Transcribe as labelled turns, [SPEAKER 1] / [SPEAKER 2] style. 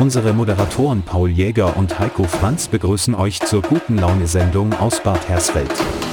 [SPEAKER 1] Unsere Moderatoren Paul Jäger und Heiko Franz begrüßen euch zur guten Laune-Sendung aus Bad Hersfeld.